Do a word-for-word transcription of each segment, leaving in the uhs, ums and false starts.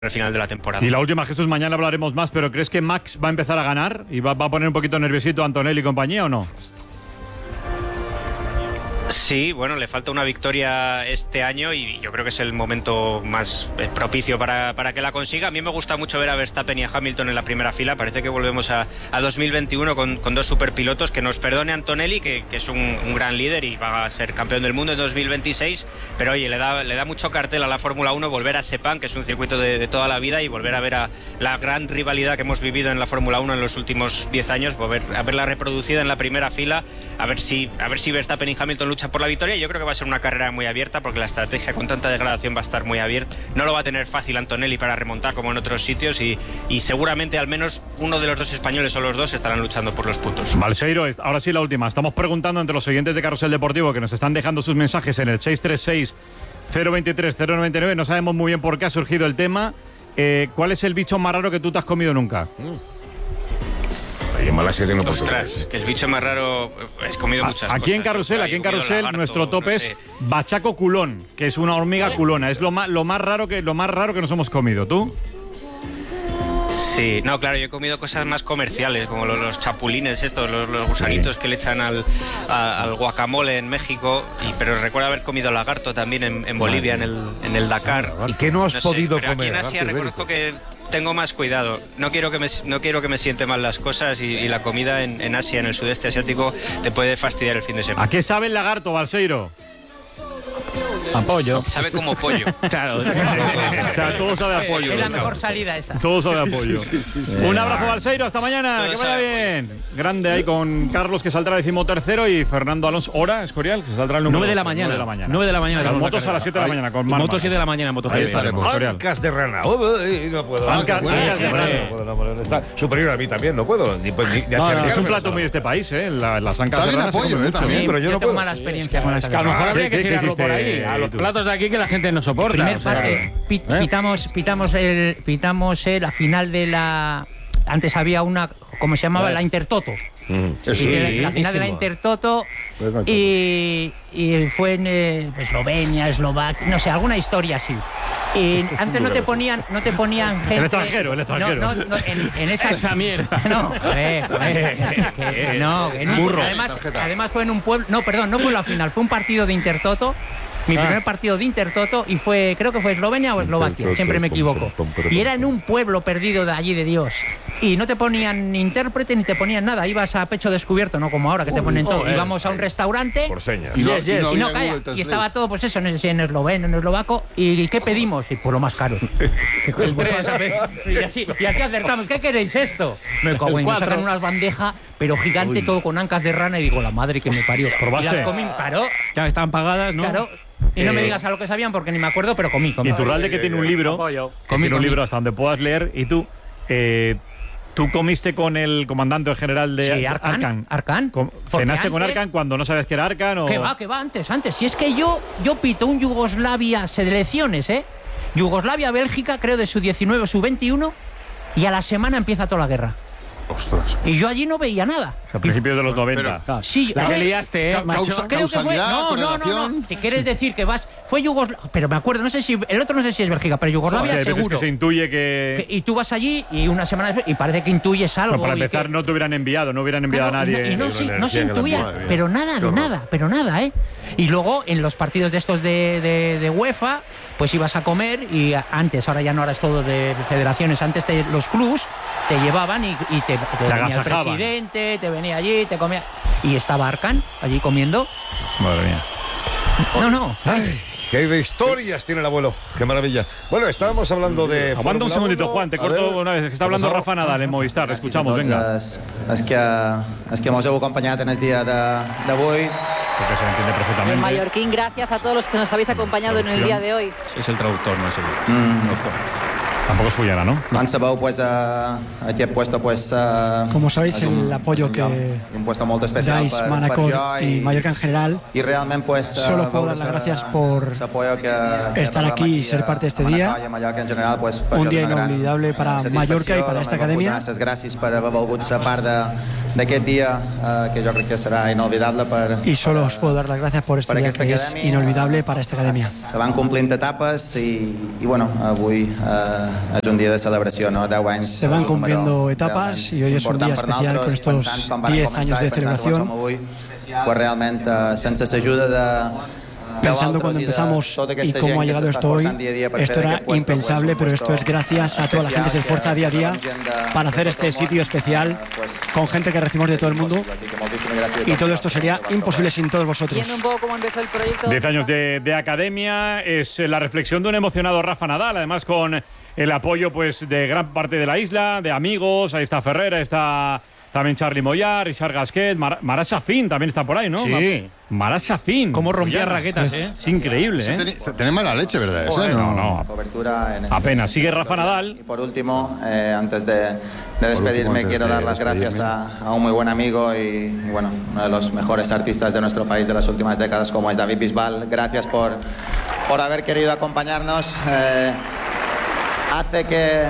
al final de la temporada. Y la última, Jesús, mañana hablaremos más, pero ¿crees que Max va a empezar a ganar y va, va a poner un poquito nerviosito a Antonelli y compañía o no? Sí, bueno, le falta una victoria este año y yo creo que es el momento más propicio para, para que la consiga. A mí me gusta mucho ver a Verstappen y a Hamilton en la primera fila. Parece que volvemos a, a dos mil veintiuno con, con dos superpilotos. Que nos perdone Antonelli, que, que es un, un gran líder y va a ser campeón del mundo en dos mil veintiséis. Pero oye, le da, le da mucho cartel a la Fórmula uno volver a Sepang, que es un circuito de, de toda la vida, y volver a ver a la gran rivalidad que hemos vivido en la Fórmula uno en los últimos diez años, volver a verla reproducida en la primera fila, a ver si, a ver si Verstappen y Hamilton luchan por la victoria. Yo creo que va a ser una carrera muy abierta, porque la estrategia con tanta degradación va a estar muy abierta. No lo va a tener fácil Antonelli para remontar como en otros sitios, y, y seguramente al menos uno de los dos españoles o los dos estarán luchando por los puntos. Balseiro, ahora sí la última. Estamos preguntando entre los siguientes de Carrusel Deportivo, que nos están dejando sus mensajes en el seis tres seis, cero dos tres, cero nueve nueve. No sabemos muy bien por qué ha surgido el tema. Eh, ¿Cuál es el bicho más raro que tú te has comido nunca? Mm. En Malasia que no Ostras, que el bicho más raro, he comido muchas aquí cosas. En Carrusel, aquí en Carrusel, lagarto, nuestro tope no sé. es bachaco culón, que es una hormiga culona. Es lo más, lo más raro que lo más raro que nos hemos comido. ¿Tú? Sí, no, claro, yo he comido cosas más comerciales, como los, los chapulines estos, los, los gusanitos sí. que le echan al, a, al guacamole en México, y, pero recuerdo haber comido lagarto también en, en Bolivia, en el, en el Dakar. ¿Y qué no has no podido sé, pero comer? Aquí en Asia reconozco que tengo más cuidado. No quiero que me, no quiero que me sienten mal las cosas, y, y la comida en, en Asia, en el sudeste asiático, te puede fastidiar el fin de semana. ¿A qué sabe el lagarto, Balseiro? A pollo. Sabe como pollo. Claro. O sea, todo sabe a pollo. Es la mejor salida esa. Todo sabe a pollo. Sí, sí, sí. Un abrazo, Balseiro. Hasta mañana. Todo que vaya bien. Grande ahí con Carlos, que saldrá decimotercero, y Fernando Alonso. ¿Hora, Escorial? Que saldrá el número nueve de la mañana. nueve de la mañana. nueve de la mañana. Las motos a las siete de la mañana. Con motos siete de la mañana en Moto. Ahí estaremos. Ancas de rana. No puedo. Ancas de rana. Está superior a mí también. No puedo. Ni, ni, ni no, no, es un plato muy de este país, ¿eh? La, las ancas de rana. Salen apoyo, ¿eh? También, pero yo no tengo mala experiencia con las ancas. A lo mejor habría que tirarlo por ahí. A los platos de aquí que la gente no soporta. Primer parte, pit, ¿eh? pitamos, pitamos, el, pitamos el, la final de la... Antes había una, ¿cómo se llamaba? La Intertoto. Mm. Sí, la, la final de la Intertoto, y, y fue en eh, Eslovenia, Eslovaquia, no sé, alguna historia así. Y antes no te ponían, no te ponían gente. El extranjero, el extranjero. No, no, no en, en esa, esa mierda. No, eh, eh, que, no, en un, además, además fue en un pueblo. No, perdón, no fue la final, fue un partido de Intertoto. Mi ah. primer partido de Intertoto, y fue, creo que fue Eslovenia o Eslovaquia, siempre me equivoco. Y era en un pueblo perdido de allí de Dios. Y no te ponían intérprete ni te ponían nada, ibas a pecho descubierto, no como ahora que te ponen todo. Íbamos a un restaurante. Por señas. Y, no, yes, yes. y, no, y, no, calla, y estaba todo, pues eso, no sé si en esloveno, en eslovaco. ¿Y qué pedimos? Y por lo más caro. El tres. Y así, y así acertamos. ¿Qué queréis esto? Me cago en, nos sacan unas bandejas, pero gigante, Uy. todo con ancas de rana, y digo, la madre que me parió. ¿Probaste? Y las comí, claro. Ya estaban pagadas, ¿no? Claro. Y no eh, me digas a lo que sabían, porque ni me acuerdo, pero comí. comí. Y Iturralde, que tiene un libro, que tiene un libro hasta donde puedas leer, y tú, eh, tú comiste con el comandante general de sí, Arkan. Arkan. Arkan. ¿Cenaste con Arkan cuando no sabes que era Arkan? O... Que va, que va, antes, antes. Si es que yo, yo pito un Yugoslavia, selecciones, ¿eh? Yugoslavia-Bélgica, creo de su diecinueve o su veintiuno, y a la semana empieza toda la guerra. Ostras. Y yo allí no veía nada. O sea, a principios de los noventa. Pero, sí, la que liaste, ¿eh, macho? Causa, creo que fue. No, no, no, no. Si quieres decir que vas. Fue Yugoslavia. Pero me acuerdo, no sé si. El otro no sé si es Bélgica, pero Yugoslavia, o sea, seguro. Que se intuye que... que. Y tú vas allí y una semana después. Y parece que intuyes algo. Pero para empezar, que... no te hubieran enviado, no hubieran enviado claro, a nadie. Y no, y no, se, no se intuía, pero nada, de nada, pero nada, ¿eh? Y luego en los partidos de estos de, de, de UEFA, pues ibas a comer, y antes, ahora ya no, ahora es todo de federaciones, antes te, los clubs te llevaban y, y te, te, te venía el presidente, te venía allí, te comía. Y estaba Arkan allí comiendo. Madre mía. No, no. Ay, qué historias tiene el abuelo. Qué maravilla. Bueno, estábamos hablando de... Aguanta un segundito, Juan, te corto una vez. Que está hablando Rafa Nadal en Movistar. Gràcies, escuchamos, venga. Es que, es que hemos acompañado en el día de hoy. Porque se entiende perfectamente. El mallorquín, gracias a todos los que nos habéis acompañado en el día de hoy. Es el traductor, no es el... Mm. Tampoco es Fullana, ¿no? Pues, uh, aquí he puesto, pues, uh, como sabéis, el un, apoyo un, que un puesto muy especial dais Manacor y Mallorca en general, y realmente, pues, uh, solo puedo dar las gracias por que estar aquí y ser parte de este día, general, pues, un día inolvidable para Mallorca y para esta academia. Gracias por haber volgut ser part d'aquest dia, uh, que yo creo que será inolvidable per, y solo os puedo dar las gracias por este día que es inolvidable para esta academia. Se van complint etapes i, i bueno, avui uh, és un dia de celebració, no? deu anys. Se van cumpliendo etapas y hoy es un día especial con estos diez años de celebración. Pues realment, uh, sense l'ajuda de... Pensando cuando empezamos y cómo ha llegado esto hoy, esto era impensable, pero esto es gracias a toda la gente que se esfuerza día a día para hacer este sitio especial con gente que recibimos de todo el mundo, y todo esto sería imposible sin todos vosotros. Viendo un poco cómo empezó el proyecto. Diez años de, de academia, es la reflexión de un emocionado Rafa Nadal, además con el apoyo pues de gran parte de la isla, de amigos. Ahí está Ferrera, está también Charly Moyá, Richard Gasquet, Mar Marat Safin también está por ahí, ¿no? Sí. Marat Safin. Cómo rompía raquetas, ¿eh? Es increíble, ¿eh? Tenés mala leche, ¿verdad? Eso no, no. Apenas. Sigue Rafa Nadal. Y por último, eh, antes de, de despedirme, último, quiero de dar las gracias a, a un muy buen amigo y, y, bueno, uno de los mejores artistas de nuestro país de las últimas décadas, como es David Bisbal. Gracias por, por haber querido acompañarnos. Eh, hace que...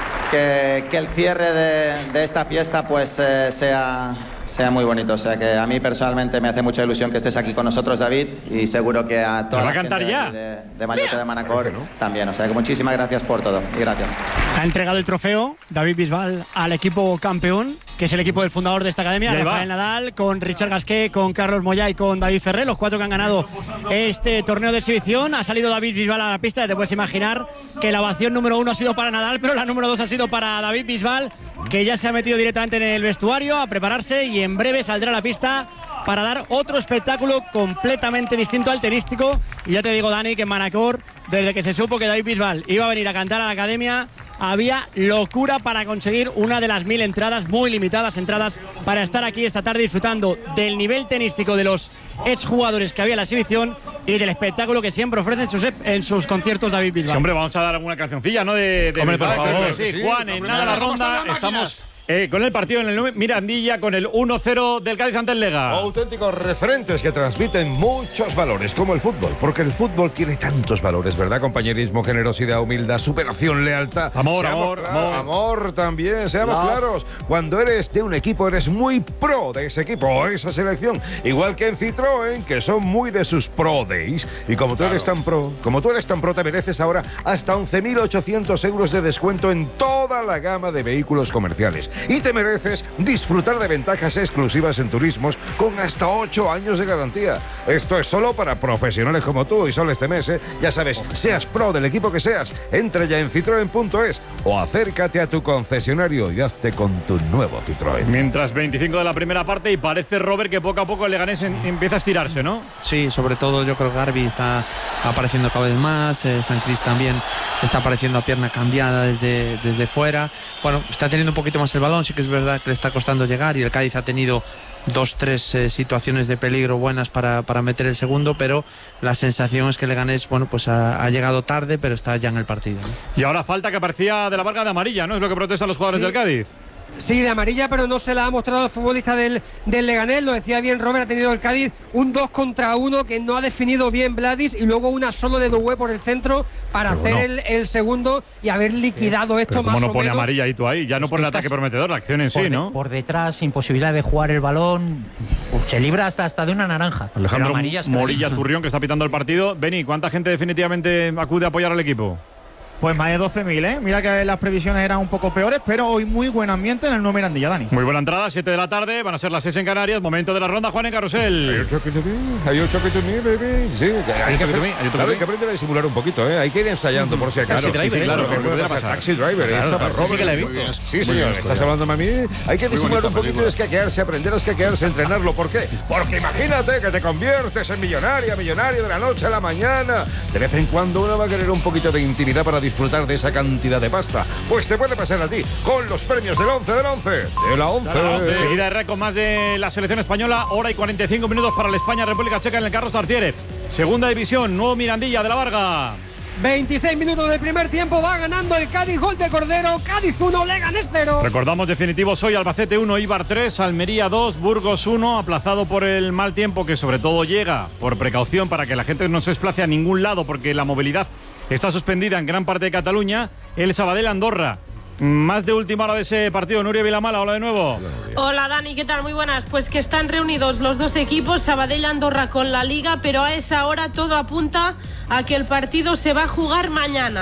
Que, que el cierre de, de esta fiesta pues eh, sea, sea muy bonito. O sea que a mí personalmente me hace mucha ilusión que estés aquí con nosotros, David, y seguro que a toda la gente ya? de, de, de Mayotte de Manacor ¿no? también. O sea que muchísimas gracias por todo y gracias. Ha entregado el trofeo David Bisbal al equipo campeón, que es el equipo del fundador de esta academia, Rafael Nadal, con Richard Gasquet, con Carlos Moyá y con David Ferrer, los cuatro que han ganado este torneo de exhibición. Ha salido David Bisbal a la pista y te puedes imaginar que la ovación número uno ha sido para Nadal, pero la número dos ha sido para David Bisbal, que ya se ha metido directamente en el vestuario a prepararse y en breve saldrá a la pista para dar otro espectáculo completamente distinto al tenístico. Y ya te digo, Dani, que en Manacor, desde que se supo que David Bisbal iba a venir a cantar a la academia, había locura para conseguir una de las mil entradas, muy limitadas entradas, para estar aquí esta tarde disfrutando del nivel tenístico de los exjugadores que había en la exhibición y del espectáculo que siempre ofrece en sus, en sus conciertos David Bisbal. Sí, hombre, vamos a dar alguna cancioncilla, ¿no? De, de hombre, por favor. Sí, sí, Juan, en nada la ronda estamos... Eh, con el partido en el Mirandilla, con el uno cero del Cádiz ante el Lega. Auténticos referentes que transmiten muchos valores, como el fútbol, porque el fútbol tiene tantos valores, ¿verdad? Compañerismo, generosidad, humildad, superación, lealtad. Amor, seamos amor, claros, amor. Amor también, seamos Love. claros. Cuando eres de un equipo, eres muy pro de ese equipo o esa selección. Igual que en Citroën, que son muy de sus pro days. Y como tú claro. eres tan pro, como tú eres tan pro, te mereces ahora hasta once mil ochocientos euros de descuento en toda la gama de vehículos comerciales. Y te mereces disfrutar de ventajas exclusivas en turismos con hasta ocho años de garantía. Esto es solo para profesionales como tú y solo este mes, ¿eh? Ya sabes, seas pro del equipo que seas, entra ya en citroen punto es o acércate a tu concesionario y hazte con tu nuevo Citroën. Mientras veinticinco de la primera parte y parece, Robert, que poco a poco el Leganés en, empieza a estirarse, ¿no? Sí, sobre todo yo creo que Garbi está apareciendo cada vez más, eh, San Cris también está apareciendo a pierna cambiada desde, desde fuera. Bueno, está teniendo un poquito más el balón, sí que es verdad que le está costando llegar y el Cádiz ha tenido dos, tres eh, situaciones de peligro buenas para, para meter el segundo, pero la sensación es que Leganés, bueno, pues ha, ha llegado tarde, pero está ya en el partido, ¿no? Y ahora falta que aparecía de la Varga de amarilla, ¿no? Es lo que protestan los jugadores sí. del Cádiz. Sí, de amarilla, pero no se la ha mostrado al futbolista del, del Leganés. Lo decía bien Robert, ha tenido el Cádiz un dos contra uno que no ha definido bien Vladis y luego una solo de Doué por el centro para pero hacer no. el, el segundo y haber liquidado esto más o menos. ¿Cómo no pone amarilla ahí tú ahí? Ya no por el ataque prometedor, la acción en sí, ¿no? Por detrás, imposibilidad de jugar el balón, pues se libra hasta, hasta de una naranja. Alejandro Morilla Turrión, que está pitando el partido. Beni, ¿cuánta gente definitivamente acude a apoyar al equipo? Pues más de doce mil, ¿eh? Mira que las previsiones eran un poco peores, pero hoy muy buen ambiente en el nuevo Mirandilla, Dani. Muy buena entrada, siete de la tarde, van a ser las seis en Canarias, momento de la ronda, Juan en Carrusel. Hay un choque to me, hay un choque to me, baby. Sí, hay, que, claro, hay que aprender a disimular un poquito, ¿eh? Hay que ir ensayando, por si acaso. Taxi sí, driver, sí, claro, que puede pasar. Taxi driver, claro, esta claro, sí que la he visto. Sí, señor, estás hablándome a mí. Hay que disimular un poquito y escaquearse, aprender a escaquearse, entrenarlo. ¿Por qué? Porque imagínate que te conviertes en millonaria, millonario de la noche a la mañana. De vez en cuando uno va a querer un poquito de intimidad para disfrutar de esa cantidad de pasta. Pues te puede pasar a ti con los premios del once del once. De la once. Seguida de récord más de la selección española. Hora y cuarenta y cinco minutos para la España-República Checa en el Carlos Tartiere. Segunda división, nuevo Mirandilla de la Varga. veintiséis minutos del primer tiempo, va ganando el Cádiz, gol de Cordero. Cádiz uno, Leganés cero. Recordamos definitivos hoy: Albacete uno, Eibar tres, Almería dos, Burgos uno, aplazado por el mal tiempo que sobre todo llega por precaución para que la gente no se desplace a ningún lado porque la movilidad está suspendida en gran parte de Cataluña. El Sabadell Andorra. Más de última hora de ese partido, Nuria Vilamala, hola de nuevo. Hola Dani, ¿qué tal? Muy buenas. Pues que están reunidos los dos equipos, Sabadell Andorra con la Liga, pero a esa hora todo apunta a que el partido se va a jugar mañana.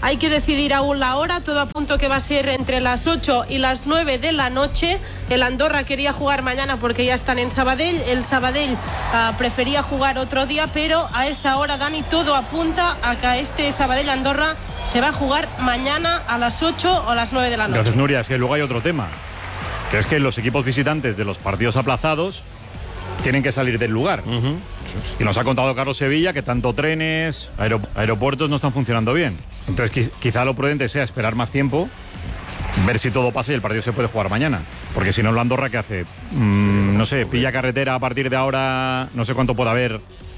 Hay que decidir aún la hora, todo a punto que va a ser entre las ocho y las nueve de la noche. El Andorra quería jugar mañana porque ya están en Sabadell. El Sabadell uh, prefería jugar otro día, pero a esa hora, Dani, todo apunta a que este Sabadell-Andorra se va a jugar mañana a las ocho o las nueve de la noche. Gracias, Nuria. Es que luego hay otro tema, que es que los equipos visitantes de los partidos aplazados tienen que salir del lugar. Uh-huh. Y nos ha contado Carlos Sevilla que tanto trenes, aerop- aeropuertos no están funcionando bien. Entonces qui- quizá lo prudente sea esperar más tiempo, ver si todo pasa y el partido se puede jugar mañana. Porque si no, el Andorra, ¿qué hace? Mm, no sé, pilla carretera a partir de ahora, no sé cuánto puede haber.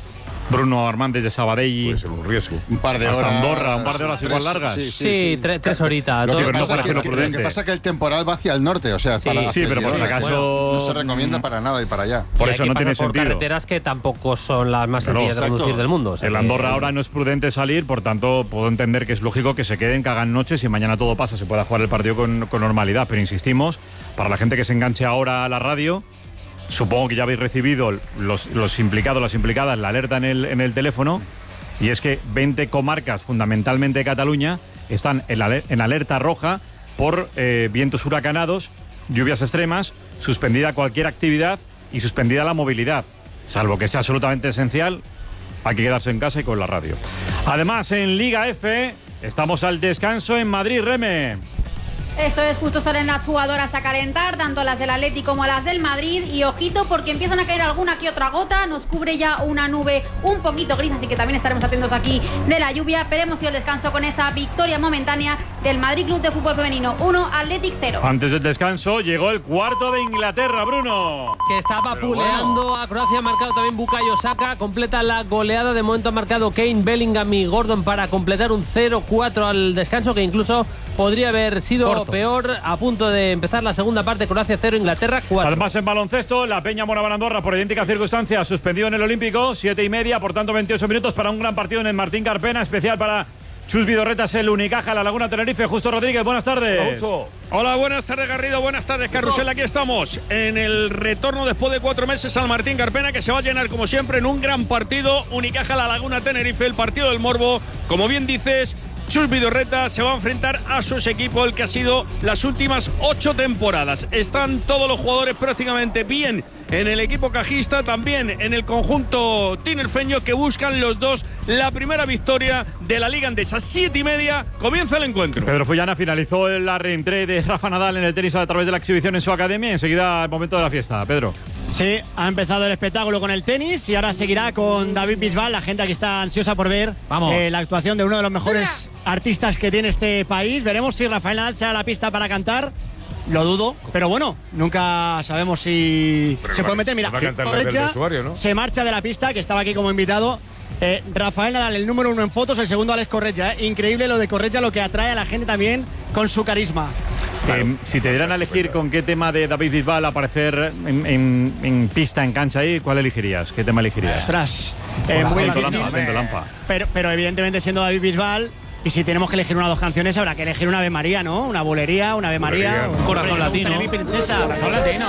Bruno Armán desde Sabadell. Puede ser un riesgo. Un par de horas. Hasta Andorra, un par de horas tres, igual largas. Sí, sí, Sí, sí. Tres, tres horitas. Lo Sí, que, pero no pasa parece que, lo que- prudente. lo que pasa es que el temporal va hacia el norte, o sea, Sí, para sí, pero por si Girona. acaso- No se recomienda para nada ir para allá. Por Y eso hay que no pasar tiene por sentido. carreteras que tampoco son las más Claro, sencillas de exacto. conducir del mundo. O sea El que- Andorra ahora no es prudente salir, por tanto puedo entender que es lógico que se queden, que hagan noches y mañana todo pasa, se pueda jugar el partido con, con normalidad. Pero insistimos, para la gente que se enganche ahora a la radio, supongo que ya habéis recibido los, los implicados, las implicadas, la alerta en el, en el teléfono, y es que veinte comarcas, fundamentalmente de Cataluña, están en, la, en alerta roja por eh, vientos huracanados, lluvias extremas, suspendida cualquier actividad y suspendida la movilidad. Salvo que sea absolutamente esencial, hay que quedarse en casa y con la radio. Además, en Liga F, estamos al descanso en Madrid, Reme. Eso es, justo salen las jugadoras a calentar, tanto las del Atleti como las del Madrid. Y ojito, porque empiezan a caer alguna que otra gota. Nos cubre ya una nube un poquito gris, así que también estaremos atentos aquí de la lluvia. Pero hemos ido al descanso con esa victoria momentánea del Madrid Club de Fútbol Femenino. uno, Athletic cero. Antes del descanso llegó el cuarto de Inglaterra, Bruno. Que está vapuleando a Croacia, ha marcado también Bukayo Saka, completa la goleada, de momento ha marcado Kane, Bellingham y Gordon para completar un cero cuatro al descanso, que incluso podría haber sido Corto. peor, a punto de empezar la segunda parte. Croacia cero, Inglaterra cuatro. Además, en baloncesto, la Peña Moraván Andorra, por idénticas circunstancias, suspendido en el Olímpico, siete y media, por tanto veintiocho minutos para un gran partido en el Martín Carpena, especial para Chus Vidorretas, el Unicaja, la Laguna Tenerife. Justo Rodríguez, buenas tardes. Hola, buenas tardes, Garrido, buenas tardes, Carrusel. Aquí estamos en el retorno después de cuatro meses al Martín Carpena, que se va a llenar como siempre en un gran partido. Unicaja, la Laguna Tenerife, el partido del Morbo. Como bien dices, Chus Vidorreta se va a enfrentar a su equipo, el que ha sido las últimas ocho temporadas. Están todos los jugadores prácticamente bien en el equipo cajista, también en el conjunto tinerfeño, que buscan los dos la primera victoria de la Liga Endesa. Siete y media, comienza el encuentro. Pedro Fullana finalizó la reentrée de Rafa Nadal en el tenis a través de la exhibición en su academia. Enseguida el momento de la fiesta, Pedro. Sí, ha empezado el espectáculo con el tenis y ahora seguirá con David Bisbal. La gente aquí está ansiosa por ver eh, la actuación de uno de los mejores artistas que tiene este país. Veremos si Rafael Nadal sale a la pista para cantar. Lo dudo, pero bueno, nunca sabemos si pero se va, puede meter. Mira, va a cantar desde el Correcha vestuario, ¿no? se marcha de la pista, que estaba aquí como invitado. Eh, Rafael Nadal, el número uno en fotos, el segundo Alex Correcha. Eh. Increíble lo de Correcha, lo que atrae a la gente también con su carisma. Claro. Eh, si te dieran a elegir con qué tema de David Bisbal aparecer en, en, en pista, en cancha ahí, ¿cuál elegirías? ¿Qué tema elegirías? Ostras, eh, muy Atento difícil. Lampa, atento Lampa. Pero, pero evidentemente siendo David Bisbal, y si tenemos que elegir una o dos canciones, habrá que elegir una Ave María, ¿no? Una bolería, una Ave María. Un corazón latino. Mi princesa. Corazón latino.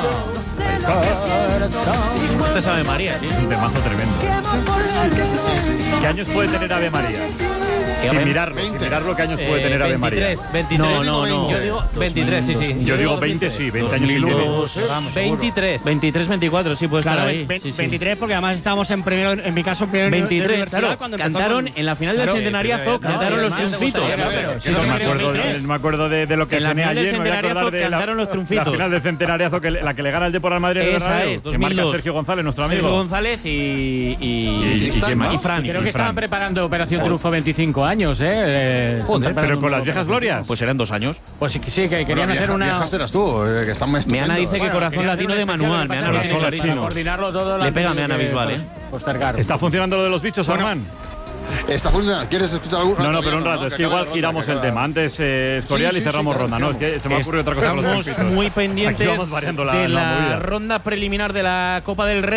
Este es Ave María, sí. Es un temazo tremendo. ¿Qué años puede tener Ave María? Sin mirarlo, sin mirarlo, ¿qué años puede tener Ave María? veintitrés, veintitrés. No, no, no. Yo digo veintitrés, sí, sí. Yo digo veinte, sí, veinte años sin veintitrés. veintitrés, veinticuatro, sí, puede Claro, estar ahí. ve- Sí, sí. veintitrés, porque además estábamos en primero, en mi caso, en primero de veintitrés, universidad, claro. cuando empezó Cantaron con- en la final del Claro, centenariazo, no, cantaron y los además triunfitos. me gustaría, pero Sí, no me acuerdo, de, no me acuerdo de, de lo que En la tenía final del ayer, me voy a acordar centenariazo de la, cantaron los triunfitos. la final del centenariazo, que, la que le gana el Depor al Madrid en el Esa Bernabéu, es, que marca dos mil dos. Sergio González, nuestro amigo. Sergio González y, y, Y- y quién más. y Fran. Creo que y Fran. estaban preparando Operación Triunfo veinticinco años, ¿eh? Eh, Joder, están pero con las preparando viejas glorias. Pues serán dos años. Pues sí, que sí, que querían Bueno, hacer vieja- una. viejas eras tú, eh, que están más Meana estupendos. dice que corazón querían latino hacer de un especial, manual. lo que Meana pasa lo es que tiene para clarísimo. coordinarlo todo. Le pega antes Meana de Bisbal, pues- ¿eh? postergar. ¿Está funcionando lo de los bichos, Armán? Está funcionando. ¿Quieres escuchar alguna? No, no, pero Todavía un rato. ¿no? Es Que que igual acabe la giramos ronda, el que tema. Antes eh, Escorial Sí, y sí, cerramos sí, ronda. claro, No, es que se me ha ocurrido otra cosa con los Estamos triunfitos. muy Aquí pendientes vamos variando la, de la la movida. ronda preliminar de la Copa del Rey,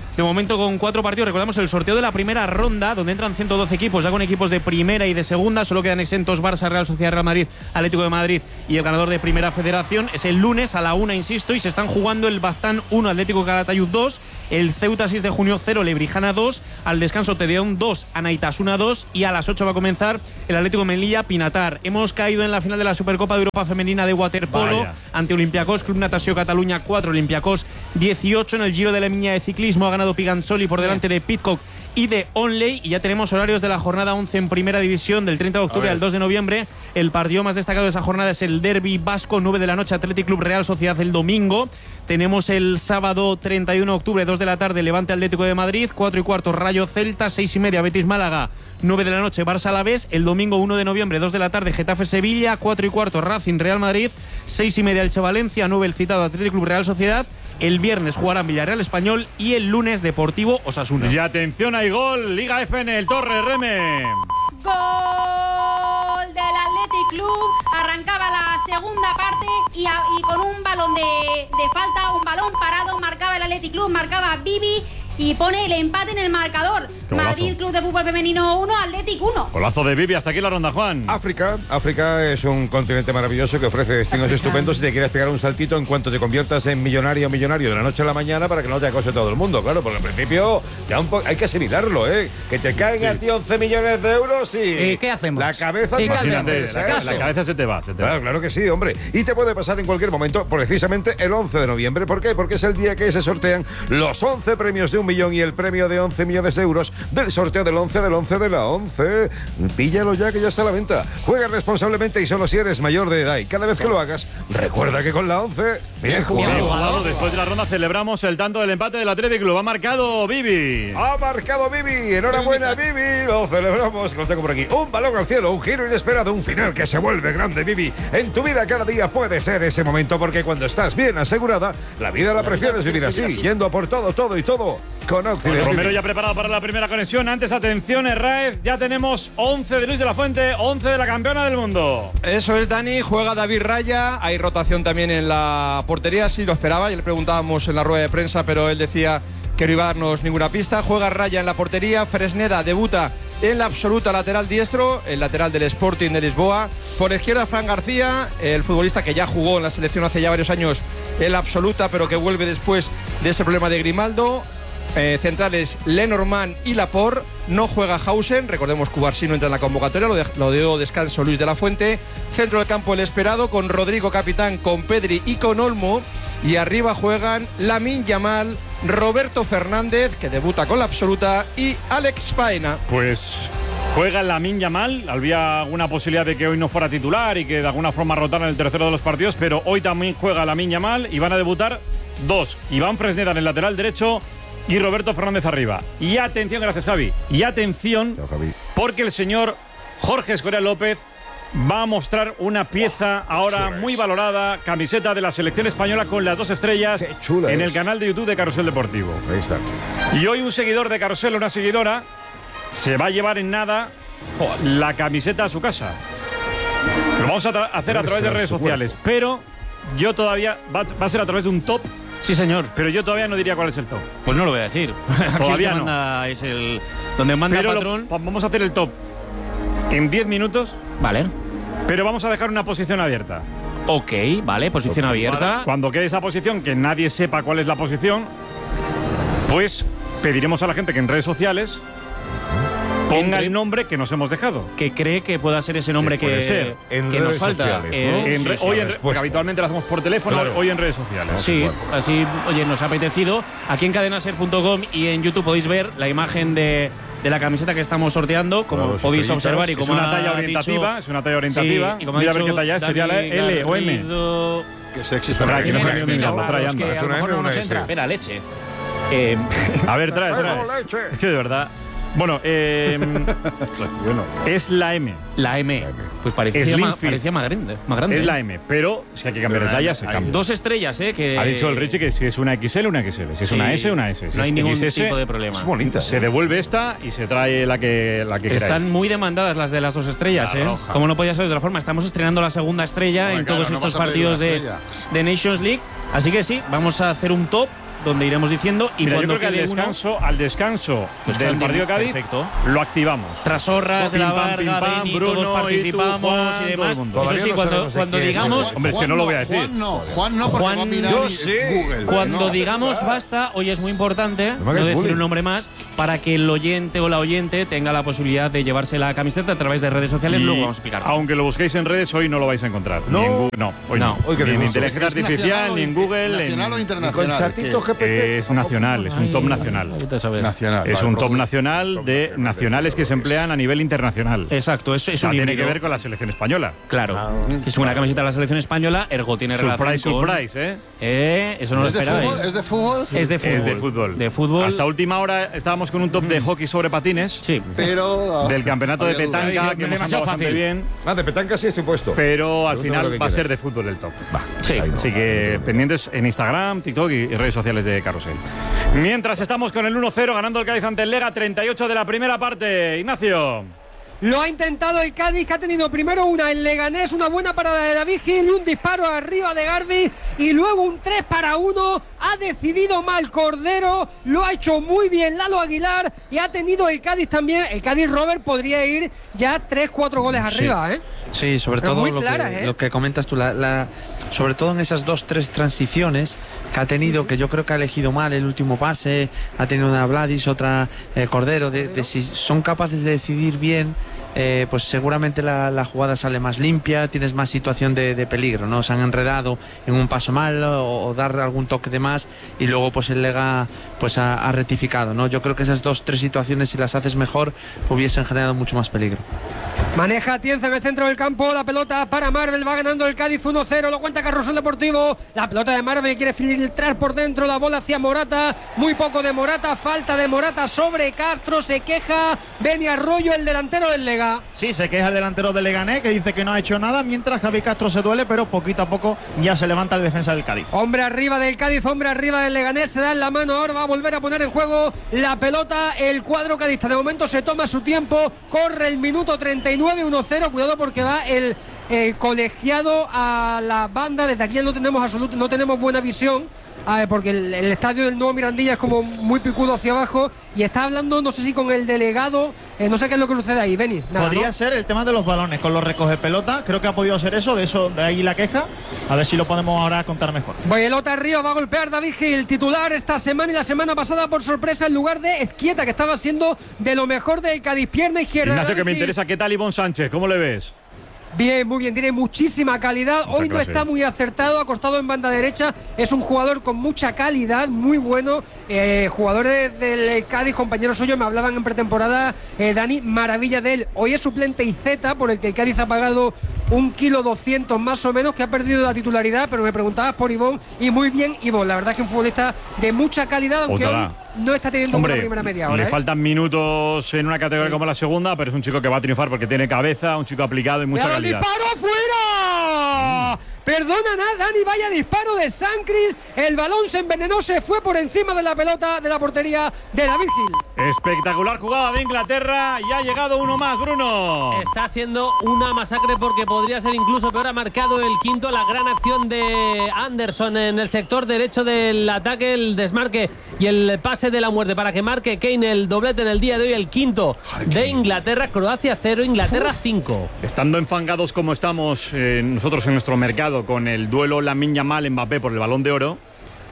de momento con cuatro partidos. Recordamos el sorteo de la primera ronda, donde entran ciento doce equipos, ya con equipos de primera y de segunda. Solo quedan exentos Barça, Real Sociedad, Real Madrid, Atlético de Madrid y el ganador de Primera Federación. Es el lunes a la una, insisto, y se están jugando el Baztán uno, Atlético Calatayud dos, el Ceuta seis de junio cero, Lebrijana dos, al descanso Tedeón dos, Anaitasuna dos, y a las ocho va a comenzar el Atlético Melilla Pinatar. Hemos caído en la final de la Supercopa de Europa Femenina de waterpolo. Vaya. Ante Olympiacos, Club Natació Cataluña cuatro, Olympiacos dieciocho. En el Giro de la Miña de ciclismo ha ganado Piganzoli por delante de Pidcock y de Onley. Y ya tenemos horarios de la jornada once en Primera División, del treinta de octubre al dos de noviembre. El partido más destacado de esa jornada es el Derby Vasco, nueve de la noche, Athletic Club Real Sociedad el domingo. Tenemos el sábado treinta y uno de octubre, dos de la tarde, Levante Atlético de Madrid, cuatro y cuarto, Rayo Celta, seis y media, Betis Málaga, nueve de la noche, Barça Alavés. El domingo uno de noviembre, dos de la tarde, Getafe Sevilla, cuatro y cuarto, Racing Real Madrid, seis y media, Elche Valencia, nueve el citado Athletic Club Real Sociedad. El viernes jugarán Villarreal Español y el lunes Deportivo Osasuna. Y atención, hay gol, Liga F en el Torre Reme. Gol del Athletic Club. Arrancaba la segunda parte y, a, y con un balón de, de falta, un balón parado, marcaba el Athletic Club, marcaba Bibi y pone el empate en el marcador. Madrid Club de Fútbol Femenino uno, Athletic uno. Golazo de Bibi, hasta aquí la ronda, Juan. África, África es un continente maravilloso que ofrece destinos África. estupendos si te quieres pegar un saltito en cuanto te conviertas en millonario o millonario de la noche a la mañana para que no te acose todo el mundo, claro, porque al principio ya un po- hay que asimilarlo, ¿eh? Que te caen sí. a ti once millones de euros y... ¿Y qué hacemos? La cabeza... ¿Qué Imagínate, la, la, la cabeza se te va, se te claro, va. Claro que sí, hombre. Y te puede pasar en cualquier momento, precisamente el once de noviembre. ¿Por qué? Porque es el día que se sortean los once premios de un millón y el premio de once millones de euros del sorteo del once del once de la once. Píllalo ya, que ya está a la venta. Juega responsablemente y solo si eres mayor de edad. Y cada vez que lo hagas, recuerda que con la once, bien jugado. Bien jugado. Después de la ronda celebramos el tanto del empate del Athletic Club. Ha marcado Bibi. Ha marcado Bibi. Enhorabuena, Bibi. Lo celebramos. Lo tengo por aquí. Un balón al cielo, un giro inesperado, un final que se vuelve grande, Bibi. En tu vida cada día puede ser ese momento, porque cuando estás bien asegurada, la vida la prefieres vivir así, yendo a por todo, todo y todo con Occidente. Romero ya preparado para la primera conexión. Antes, atención, Herráez, ya tenemos once de Luis de la Fuente, once de la campeona del mundo. Eso es, Dani. Juega David Raya. Hay rotación también en la portería, sí lo esperaba. Ya le preguntábamos en la rueda de prensa, pero él decía que no iba a darnos ninguna pista. Juega Raya en la portería. Fresneda debuta en la absoluta, lateral diestro, el lateral del Sporting de Lisboa. Por izquierda, Fran García, el futbolista que ya jugó en la selección hace ya varios años en la absoluta, pero que vuelve después de ese problema de Grimaldo. Eh, centrales Lenormand y Laporte. No juega Hausen, recordemos que Cubarsí no entra en la convocatoria, lo, de, lo dio descanso Luis de la Fuente. Centro del campo el esperado, con Rodrigo capitán, con Pedri y con Olmo. Y arriba juegan Lamine Yamal, Roberto Fernández, que debuta con la absoluta, y Alex Baena. Pues juega Lamine Yamal. Había alguna posibilidad de que hoy no fuera titular y que de alguna forma rotara en el tercero de los partidos, pero hoy también juega Lamine Yamal y van a debutar dos. Iván Fresneda en el lateral derecho y Roberto Fernández arriba. Y atención, gracias Javi. Y atención, no, Javi. porque el señor Jorge Escorial López va a mostrar una pieza ahora muy valorada, camiseta de la selección española con las dos estrellas en el canal de YouTube de Carrusel Deportivo. Ahí está. Y hoy un seguidor de Carrusel, una seguidora, se va a llevar en nada la camiseta a su casa. Lo vamos a hacer a través de redes sociales, pero yo todavía va, va a ser a través de un top. Sí, señor. Pero yo todavía no diría cuál es el top. Pues no lo voy a decir. Todavía no. Manda es el donde manda pero el patrón. Lo, vamos a hacer el top en diez minutos. Vale. Pero vamos a dejar una posición abierta. Ok, vale, posición okay. abierta. Cuando quede esa posición, que nadie sepa cuál es la posición, pues pediremos a la gente que en redes sociales ponga Entre, el nombre que nos hemos dejado. Que cree que pueda ser ese nombre que, que, ser. En que redes nos falta. Sociales, ¿no? eh, en re, sí, hoy sí, en re, porque habitualmente lo hacemos por teléfono, claro. Hoy en redes sociales. Sí, así, oye, nos ha apetecido. Aquí en cadenaser punto com y en YouTube podéis ver la imagen de, de la camiseta que estamos sorteando, como claro, podéis observar. Y como es una talla orientativa, dicho, es una talla orientativa. Sí, y como mira a ver qué talla es, sería la L o M. Que sexy está aquí. No sé que a lo mejor no nos entra. Espera, leche. Eh, a ver, trae, trae. Es que de verdad. Bueno, eh, bueno, es la M. La M. Pues parecía, ma, parecía más, grande, más grande. Es la M, pero si hay que cambiar de talla, se cambia. Dos estrellas, ¿eh? Que ha dicho el Richie que si es una X L, una X L. Si es sí, una S, una S. Si no hay es ningún X S, tipo de problema. Es bonita. Se devuelve esta y se trae la que, la que Están queráis. muy demandadas las de las dos estrellas, la ¿eh? Roja. Como no podía ser de otra forma. Estamos estrenando la segunda estrella bueno, en claro, todos no estos partidos de, de Nations League. Así que sí, vamos a hacer un top donde iremos diciendo. Y Mira, cuando yo creo que al descanso, uno, al descanso pues del partido de Cádiz, perfecto, lo activamos. Trasorras, de la Varga, Beni, todos participamos y, tú, y demás. Eso sí, no cuando, cuando digamos. Hombre, es que no lo voy a decir. Juan no, Juan no, porque Juan, va a mirar yo sí. Google. Cuando no, digamos claro. basta, hoy es muy importante no, no decir bullying. un nombre más, para que el oyente o la oyente tenga la posibilidad de llevarse la camiseta a través de redes sociales. Y luego vamos a explicar. Aunque lo busquéis en redes, hoy no lo vais a encontrar. No, ni en Google, no, hoy no. no. Hoy ni en inteligencia artificial, ni en Google. ¿Nacional en, o internacional? Con chatito G P T. Es nacional, es un top nacional. Nacional. Es vale, un profe. top nacional top de nacional nacionales que se emplean a nivel internacional. Exacto, es, es o sea, un tiene híbrido. que ver con la selección española. Claro, Ah, es una camiseta de la selección española, ergo tiene surprise, relación con… surprise, ¿eh? Eh, eso no lo ¿Es de esperabais. fútbol? ¿Es de fútbol? Es de fútbol. Es de fútbol. De fútbol. Hasta última hora estábamos con un top de hockey sobre patines. Sí. Pero… Del campeonato de había dudas. petanca, Sí, que hemos demasiado andado bastante fácil. bien. Ah, de petanca sí estoy puesto. Pero al Pregúntame final lo que va a quieras. ser de fútbol el top. Va. Sí. Ahí no. Así que pendientes en Instagram, TikTok y redes sociales de Carrusel. Mientras estamos con el uno cero ganando el Cádiz ante el Lega, treinta y ocho de la primera parte. Ignacio. Lo ha intentado el Cádiz, que ha tenido primero una en Leganés, una buena parada de David Gil y un disparo arriba de Garbi, y luego un tres para uno. Ha decidido mal Cordero, lo ha hecho muy bien Lalo Aguilar, y ha tenido el Cádiz también. El Cádiz, Robert, podría ir ya tres cuatro goles arriba, sí. ¿eh? Sí, sobre Pero todo muy lo, claras, que, ¿eh? lo que comentas tú, la, la, sobre todo en esas dos, tres transiciones que ha tenido, que yo creo que ha elegido mal el último pase, ha tenido una Vladis, otra eh, Cordero, de, de si son capaces de decidir bien, eh, pues seguramente la, la jugada sale más limpia, tienes más situación de, de peligro, ¿no? Se han enredado en un paso mal o, o dar algún toque de más y luego pues el Lega pues ha, ha rectificado, ¿no? Yo creo que esas dos, tres situaciones, si las haces mejor, hubiesen generado mucho más peligro. Maneja Tienza en el centro del campo, la pelota para Marvel, va ganando el Cádiz uno cero, lo cuenta Carrusel Deportivo, la pelota de Marvel quiere filtrar por dentro, la bola hacia Morata, muy poco de Morata, falta de Morata sobre Castro, se queja Beni Arroyo, el delantero del Lega. Sí, se queja el delantero del Leganés, que dice que no ha hecho nada, mientras Javi Castro se duele, pero poquito a poco ya se levanta el defensa del Cádiz. Hombre arriba del Cádiz, hombre arriba del Leganés, se da en la mano, ahora va a volver a poner en juego la pelota el cuadro cadista, de momento se toma su tiempo, corre el minuto treinta y nueve, uno cero, cuidado porque va el eh, colegiado a la banda, desde aquí no tenemos absoluto, no tenemos buena visión, eh, porque el, el estadio del Nuevo Mirandilla es como muy picudo hacia abajo, y está hablando, no sé si con el delegado, eh, no sé qué es lo que sucede ahí, Beni. Nada, Podría ¿no? ser el tema de los balones con los recoge pelota, creo que ha podido ser eso, de eso, de ahí la queja, a ver si lo podemos ahora contar mejor. Pelota arriba, va a golpear David Gil, titular esta semana y la semana pasada por sorpresa en lugar de Ezquieta, que estaba siendo de lo mejor del Cádiz, pierna izquierda. Ignacio, David que me Gil. interesa, ¿qué tal Ivonne Sánchez? ¿Cómo le ves? Bien, muy bien, tiene muchísima calidad. Mucha Hoy no clase. está muy acertado, acostado en banda derecha. Es un jugador con mucha calidad, muy bueno. Eh, jugadores del Cádiz, compañeros suyos, me hablaban en pretemporada, eh, Dani, maravilla de él. Hoy es suplente y Z, por el que el Cádiz ha pagado un kilo doscientos más o menos, que ha perdido la titularidad, pero me preguntabas por Ivonne, y muy bien Ivonne. La verdad es que un futbolista de mucha calidad, aunque Ojalá. hoy no está teniendo Hombre, una primera media hora. le ¿eh? faltan minutos en una categoría Sí. como la segunda, pero es un chico que va a triunfar porque tiene cabeza, un chico aplicado y mucha ¡Cuidado, el calidad. disparo fuera! Perdona nada, Dani, vaya disparo de Sancris. El balón se envenenó, se fue por encima de la pelota de la portería de David Gil. Espectacular jugada de Inglaterra y ha llegado uno más, Bruno. Está siendo una masacre porque podría ser incluso peor. Ha marcado el quinto, la gran acción de Anderson en el sector derecho del ataque, el desmarque y el pase de la muerte para que marque Kane el doblete en el día de hoy, el quinto de Inglaterra. Croacia cero, Inglaterra cinco. Estando enfangados como estamos eh, nosotros en nuestro mercado con el duelo Lamine Yamal-Mbappé por el Balón de Oro,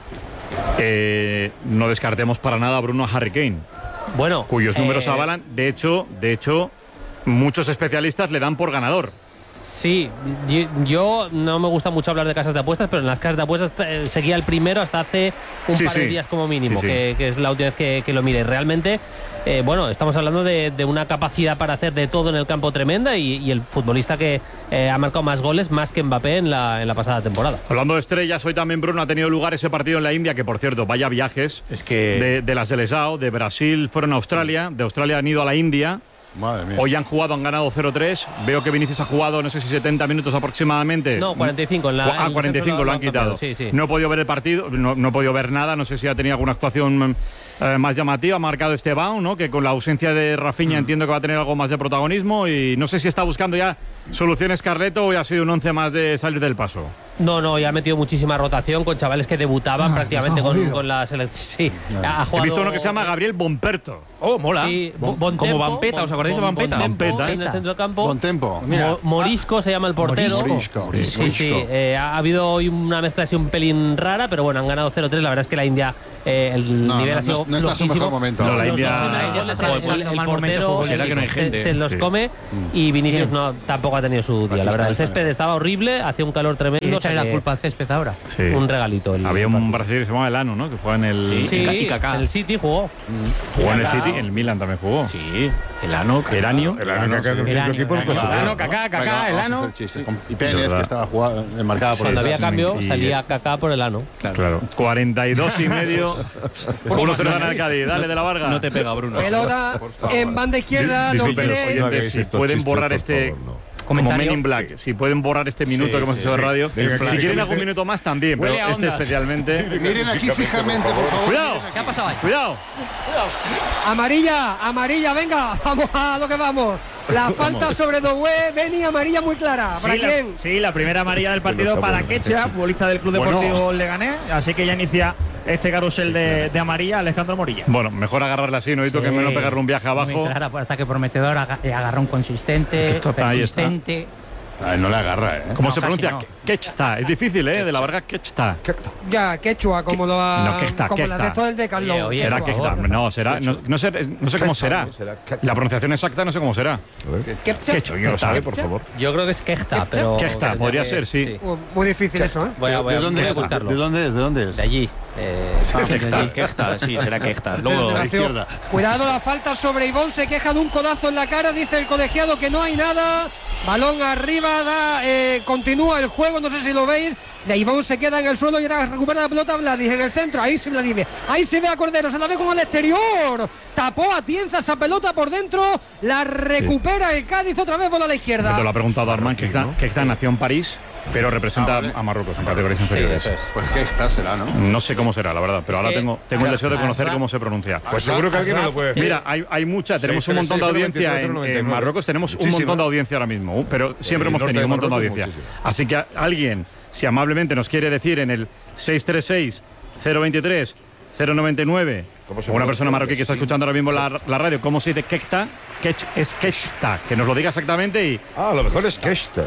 eh, no descartemos para nada a Bruno Harry Kane. Bueno, cuyos números eh, avalan. De hecho, de hecho, muchos especialistas le dan por ganador. Sí, yo, yo no me gusta mucho hablar de casas de apuestas, pero en las casas de apuestas eh, seguía el primero hasta hace un Sí, par sí. de días como mínimo, Sí, sí. Que, que es la última vez que, que lo mire. Realmente, eh, bueno, estamos hablando de, de una capacidad para hacer de todo en el campo tremenda y, y el futbolista que eh, ha marcado más goles, más que Mbappé en la, en la pasada temporada. Hablando de estrellas, hoy también, Bruno, ha tenido lugar ese partido en la India, que por cierto, vaya viajes. Es que… De, de la Seleção, de Brasil fueron a Australia, de Australia han ido a la India. Madre mía. Hoy han jugado, han ganado cero tres. Veo que Vinicius ha jugado, no sé si setenta minutos aproximadamente. No, cuarenta y cinco. En la, Ah, en cuarenta y cinco, el lo han quitado. Sí, sí. No he podido ver el partido, no, no he podido ver nada. No sé si ha tenido alguna actuación eh, más llamativa. Ha marcado Esteban, ¿no? Que con la ausencia de Rafinha Mm. entiendo que va a tener algo más de protagonismo. Y no sé si está buscando ya soluciones Carleto o ya ha sido un once más de salir del paso. No, no, ya ha metido muchísima rotación con chavales que debutaban ah, prácticamente con, con la selección. Sí, no. ha jugado... He visto uno que se llama Gabriel Bonperto. Oh, mola. Sí, bon, bon como Vampeta, ¿os acordáis bon, de Vampeta? Vampeta en el centro del campo. Bontempo. Mo Morisco se llama el portero. Morisco. Morisco. Sí, sí. Eh, ha habido hoy una mezcla así un pelín rara, pero bueno, han ganado cero tres. La verdad es que la India, eh, el no, nivel no, ha sido no está en su mejor momento. No, la India, el, el portero será que no hay gente. Se, se los sí. come y Vinicius no tampoco ha tenido su día. La verdad, el césped estaba horrible, hacía un calor tremendo. Echarle la culpa al césped ahora. Sí. Un regalito. Había un brasileño que se llamaba Elano, ¿no? Que juega en el sí, sí, y Kaká. En el City jugó. Mm. Jugó en el City, en el Milan también jugó. Sí, Elano, Eranio. Elano, Elano, Kaká, Kaká, Elano. Y Pérez, que estaba jugando, marcada por Cuando había cambio, salía Kaká por Elano. Claro. cuarenta y dos y medio. uno cero gana el Cádiz. Dale de la Varga. No te pega, Bruno. Pelota en banda izquierda. Disculpen los oyentes, si pueden borrar este. Como Men in Black, si pueden borrar este minuto sí, que hemos sí, hecho de sí. radio. Venga, si quieren algún minuto más también, pero este especialmente. Miren aquí fijamente, por favor. Cuidado. ¿Qué ha pasado ahí? Cuidado. Amarilla, amarilla, venga, vamos a lo que vamos. La falta sobre Doué, Beni, amarilla muy clara. ¿Para sí, quién? La, sí, la primera amarilla del partido para Quecha, futbolista del Club Deportivo bueno. Leganés. Así que ya inicia este carrusel de, de amarilla Alejandro Morilla. Bueno, mejor agarrarla así, no necesito sí. que menos pegarle un viaje abajo. Muy clara, ataque prometedor, agarrón consistente, Esto está, persistente. Ahí está. A ver, no le agarra, ¿eh? ¿Cómo no, se pronuncia? No. Quechta. Es difícil, ¿eh? De la Varga, Quechta. Ya, quechua, como lo ha, no, quechta, como quechta. la de todo el decalón. Oye, será quechta. No, será. No, no, sé, no sé cómo será. La pronunciación exacta no sé cómo será. Quechta. Yo lo sabe, por favor. Yo creo que es quechta, pero. Quechta, podría ser, sí. Muy difícil eso, ¿eh? Voy a, voy a, ¿De, dónde es? ¿De, ¿De dónde es? ¿De dónde es? De allí. Eh, ah, quechta, quechta, sí, será quechta. Luego a la izquierda. Cuidado, la falta sobre Ivón, se queja de un codazo en la cara, dice el colegiado que no hay nada. Balón arriba, da, eh, continúa el juego, no sé si lo veis. De Ivón se queda en el suelo y ahora recupera la pelota Vladis en el centro. Ahí se Vladis, ahí se ve a Cordero, se la ve como al exterior. Tapó a Tienza esa pelota por dentro, la recupera sí. el Cádiz, otra vez bola a la izquierda. Te lo ha preguntado Armand, que está, que está nació en París, pero representa ah, vale. a Marruecos en categorías inferiores. Sí, pues qué está será, ¿no? No sé cómo será, la verdad, pero es ahora tengo, tengo el deseo de conocer Arra, cómo se pronuncia. Pues seguro que alguien me lo puede decir. Mira, hay, hay mucha, tenemos un montón de audiencia en, en Marruecos, tenemos Muchísima. un montón de audiencia ahora mismo, pero siempre hemos tenido un montón de audiencia. Muchísimo. Así que alguien, si amablemente nos quiere decir en el seis tres seis, cero veintitrés, cero noventa y nueve, o una persona marroquí que está escuchando ahora mismo la, la radio, ¿cómo se dice quechta? Quech, es quechta, que nos lo diga exactamente y... Ah, a lo mejor es quechta.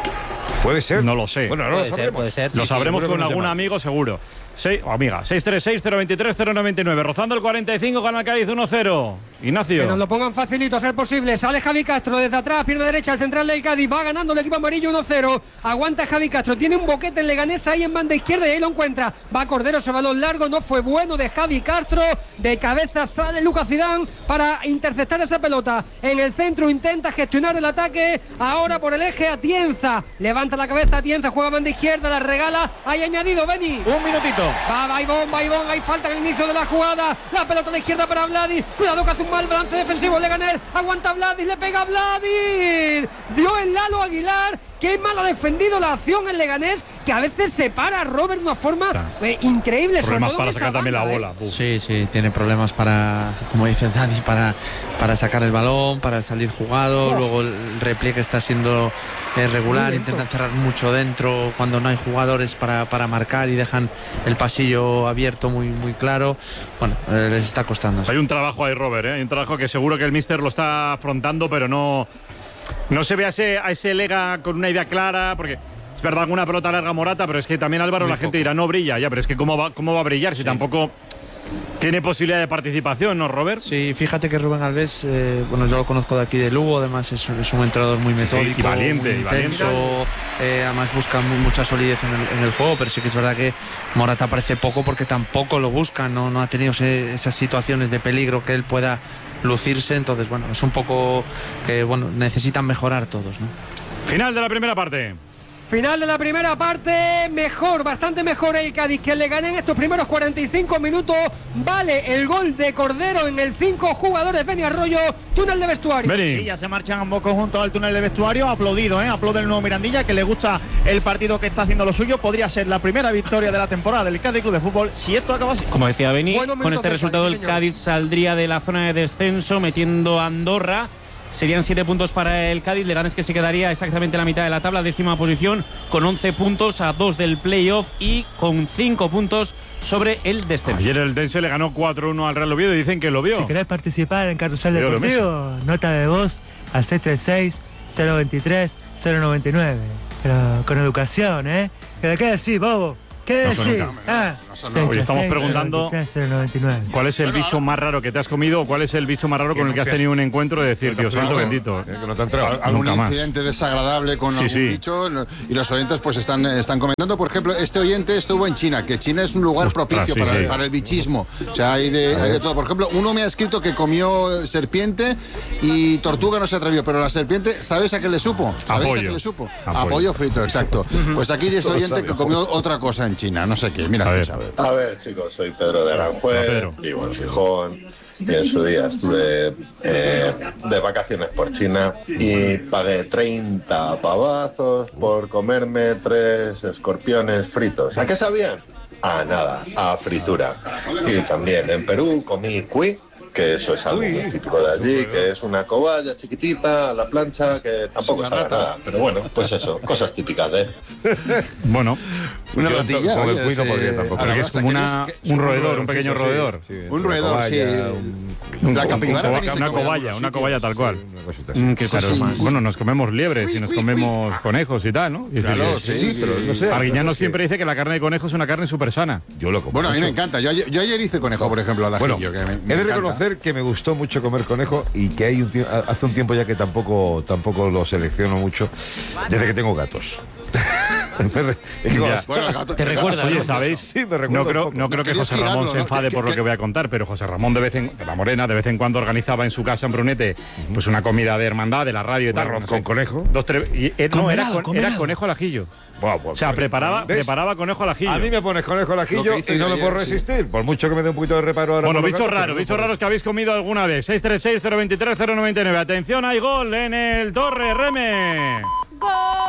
Puede ser. No lo sé. Bueno, no puede lo sabremos. Ser, puede ser. Lo sí, sabremos sí, con algún amigo seguro. seis, o amiga. seis tres seis, cero veintitrés, cero noventa y nueve. Rozando el cuarenta y cinco, gana el Cádiz uno cero. Ignacio. Que nos lo pongan facilito a ser posible. Sale Javi Castro desde atrás, pierna derecha, el central del Cádiz. Va ganando el equipo amarillo uno cero. Aguanta Javi Castro. Tiene un boquete en Leganés ahí en banda izquierda y ahí lo encuentra. Va Cordero, ese balón largo. No fue bueno de Javi Castro. De cabeza sale Lucas Zidane para interceptar esa pelota. En el centro intenta gestionar el ataque. Ahora por el eje Atienza. Levanta la cabeza Atienza. Juega banda izquierda, la regala. Hay añadido, Beni. Un minutito. Va, va Ivón, va Ivón. Hay falta en el inicio de la jugada. La pelota a la izquierda para Vladis. Cuidado que hace un mal balance defensivo. Leganés. Aguanta Vladis. Le pega a Vladis. Dio el Lalo Aguilar. Qué mal ha defendido la acción en Leganés, que a veces se para a Robert de una forma eh, increíble. Problemas para sacar también la bola. ¿eh? Sí, sí, tiene problemas para, como dices Dani, para, para sacar el balón, para salir jugado. Oh. Luego el repliegue está siendo eh, regular, intentan cerrar mucho dentro cuando no hay jugadores para, para marcar y dejan el pasillo abierto muy, muy claro. Bueno, eh, les está costando. Hay un trabajo ahí, Robert, ¿eh? Hay un trabajo que seguro que el míster lo está afrontando, pero no... No se ve a ese, a ese Lega con una idea clara, porque es verdad, alguna pelota larga Morata, pero es que también Álvaro, muy la poco. gente dirá, no brilla, ya, pero es que cómo va, cómo va a brillar si sí. tampoco tiene posibilidad de participación, ¿no, Robert? Sí, fíjate que Rubén Alves, eh, bueno, yo lo conozco de aquí de Lugo, además es, es un entrenador muy metódico, sí, y valiente, muy intenso, y valiente. Eh, además busca mucha solidez en el, en el juego, pero sí que es verdad que Morata aparece poco porque tampoco lo busca, no, no ha tenido ese, esas situaciones de peligro que él pueda lucirse, entonces bueno, es un poco que bueno, necesitan mejorar todos, ¿no? Final de la primera parte. Final de la primera parte, mejor, bastante mejor el Cádiz que le gané en estos primeros cuarenta y cinco minutos. Vale el gol de Cordero en el cinco jugadores. Beni Arroyo, túnel de vestuario. Beni. Sí, ya se marchan ambos conjuntos al túnel de vestuario. Aplaudido, ¿eh? Aplaude el nuevo Mirandilla, que le gusta el partido que está haciendo lo suyo. Podría ser la primera victoria de la temporada del Cádiz Club de Fútbol si esto acaba así. Como decía Beni, con este resultado el Cádiz saldría de la zona de descenso metiendo a Andorra. serían siete puntos para el Cádiz. Leganés que se quedaría exactamente en la mitad de la tabla, décima posición, con once puntos a dos del playoff y con cinco puntos sobre el descenso. Ayer el Dense le ganó cuatro uno al Real Oviedo y dicen que lo vio. Si querés participar en Carrusel Pero Deportivo, nota de voz al seis tres seis, cero veintitrés, cero noventa y nueve. Pero con educación, ¿eh? ¿Qué decís, bobo? ¿Qué No decís? son- Ah, Hoy estamos preguntando cuál es el bicho más raro que te has comido o cuál es el bicho más raro con el que has tenido un encuentro de decir, Dios santo bendito. Que no te ha entrado. Algún Nunca más. incidente desagradable con Sí, algún sí. bicho y los oyentes pues están, están comentando. Por ejemplo, este oyente estuvo en China, que China es un lugar propicio sí, para, sí. El, para el bichismo. O sea, hay de, hay de todo. Por ejemplo, uno me ha escrito que comió serpiente y tortuga no se atrevió, pero la serpiente, ¿sabes a qué le supo? ¿Sabéis Apoyo. a qué le supo? Apoyo. Apoyo frito, exacto. Pues aquí dice Todo oyente sabe, que comió otra cosa en China, no sé qué. Mira, A ver. escucha, a ver. A ver, chicos, soy Pedro de Hola, Aranjuez, Pedro. vivo en Gijón y en su día estuve eh, de vacaciones por China y pagué treinta pavazos por comerme tres escorpiones fritos. ¿A qué sabían? A nada, a fritura. Y también en Perú comí cuy, que eso es algo muy típico de allí, que es una cobaya chiquitita a la plancha que tampoco Una sabe rata. nada. Pero bueno, pues eso, cosas típicas de... Bueno, Una Yo ratilla. con el oye, cuy no sí. podría tampoco. pero que es Hasta como que una, es- un roedor, un pequeño Sí, roedor. sí, Un una roedor, cobaya, sí. un- La Un- capibara un- también se una come en cobaya, algunos una sitios. cobaya tal cual. una cosita así. Mm, qué Cosas caro. más. Bueno, nos comemos liebres y nos comemos conejos y tal, ¿no? Y Claro, dices, sí, Sí, pero no sé. Arguiñano no sé. siempre dice que la carne de conejo es una carne súper sana. Yo lo como Bueno, a mí me mucho. encanta. Yo, ayer- yo ayer hice conejo, por ejemplo, al Bueno, ajillo. que me, me he de encanta. reconocer que me gustó mucho comer conejo y que hay un tie- hace un tiempo ya que tampoco, tampoco lo selecciono mucho, desde que tengo gatos. Me re- es que con Ya. las- Bueno, el gato- Te el gato recuerda, está Oye, bien. ¿sabéis? Sí, me recuerda No un creo, poco. no creo No que querías José Ramón girarlo, se ¿no? enfade Que- por lo que- que voy a contar, pero José Ramón de vez en de la Morena de vez en cuando organizaba en su casa en Brunete pues una comida de hermandad de la radio y tal. Arroz no con sé, conejo. Dos, tres, y, eh, no, Con era, helado, con- con era helado. conejo al ajillo. Buah, pues, O sea, pues, preparaba, ¿ves? preparaba conejo al ajillo. A mí me pones conejo al Lo ajillo que hice y no yo me puedo ayer, sí. resistir, por mucho que me dé un poquito de reparo ahora. Bueno, con los bichos gatos, raros, pero no bichos puedo. raros que habéis comido alguna vez. seis tres seis, cero veintitrés, cero noventa y nueve. Atención, hay gol en el Torre Reme. ¡Gol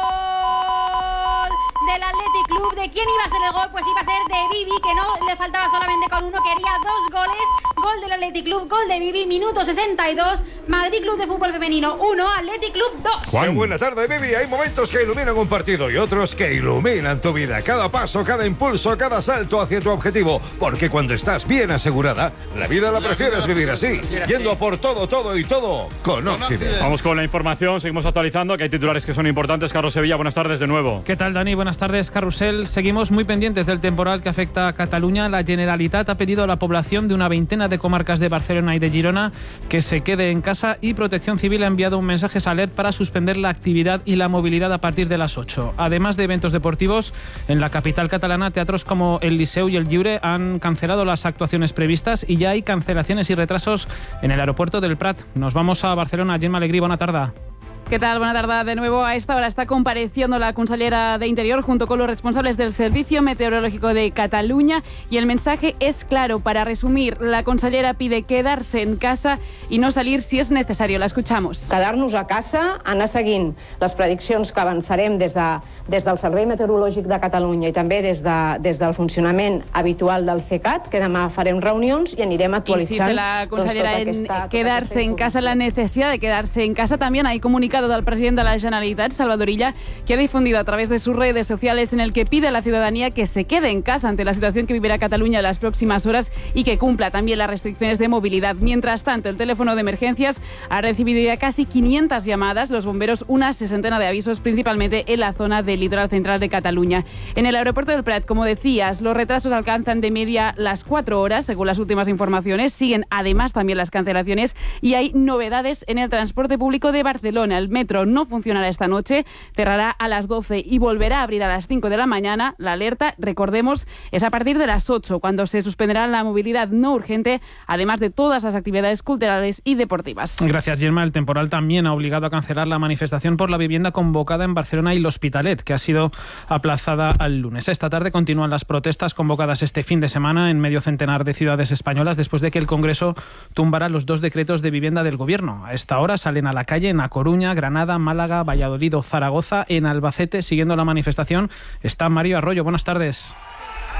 del Athletic Club! ¿De quién iba a ser el gol? Pues iba a ser de Bibi, que no le faltaba solamente con uno, quería dos goles. Gol del Athletic Club, gol de Bibi, minuto sesenta y dos. Madrid Club de Fútbol Femenino uno, Athletic Club dos. Qué buena tarde, Bibi. Hay momentos que iluminan un partido y otros que iluminan tu vida. Cada paso, cada impulso, cada salto hacia tu objetivo. Porque cuando estás bien asegurada, la vida la prefieres vivir así. Yendo a por todo, todo y todo con Occident. Vamos con la información, seguimos actualizando, que hay titulares que son importantes. Carlos Sevilla, buenas tardes de nuevo. ¿Qué tal, Dani? Buenas tardes, Carrusel. Seguimos muy pendientes del temporal que afecta a Cataluña. La Generalitat ha pedido a la población de una veintena de comarcas de Barcelona y de Girona que se quede en casa, y Protección Civil ha enviado un mensaje a Alert para suspender la actividad y la movilidad a partir de las ocho. Además de eventos deportivos, en la capital catalana, teatros como el Liceu y el Lliure han cancelado las actuaciones previstas y ya hay cancelaciones y retrasos en el aeropuerto del Prat. Nos vamos a Barcelona. Gemma Alegrí, buena tarde. ¿Qué tal? Buena tarde de nuevo. A esta hora está compareciendo la consellera de Interior junto con los responsables del Servicio Meteorológico de Cataluña, y el mensaje es claro. Para resumir, la consellera pide quedarse en casa y no salir si es necesario. La escuchamos. Quedar-nos a casa, anar seguint les prediccions que avançarem des, de, des del Servei Meteorològic de Catalunya i també des, de, des del funcionament habitual del CECAT, que demà farem reunions i anirem actualitzant. Insiste la consellera doncs, tota en aquesta, tota quedarse aquesta en casa, la necesidad de quedarse en casa. También hay comunicado del presidente de la Generalitat, Salvador Illa, que ha difundido a través de sus redes sociales, en el que pide a la ciudadanía que se quede en casa ante la situación que vivirá Cataluña en las próximas horas y que cumpla también las restricciones de movilidad. Mientras tanto, el teléfono de emergencias ha recibido ya casi quinientas llamadas, los bomberos una sesentena de avisos, principalmente en la zona del litoral central de Cataluña. En el aeropuerto del Prat, como decías, los retrasos alcanzan de media las cuatro horas, según las últimas informaciones. Siguen además también las cancelaciones y hay novedades en el transporte público de Barcelona. El metro no funcionará esta noche, cerrará a las doce y volverá a abrir a las cinco de la mañana. La alerta, recordemos, es a partir de las ocho, cuando se suspenderá la movilidad no urgente, además de todas las actividades culturales y deportivas. Gracias, Gemma. El temporal también ha obligado a cancelar la manifestación por la vivienda convocada en Barcelona y l'Hospitalet, que ha sido aplazada al lunes. Esta tarde continúan las protestas convocadas este fin de semana en medio centenar de ciudades españolas, después de que el Congreso tumbara los dos decretos de vivienda del Gobierno. A esta hora salen a la calle en A Coruña, Granada, Málaga, Valladolid o Zaragoza. En Albacete, siguiendo la manifestación, está Mario Arroyo. Buenas tardes.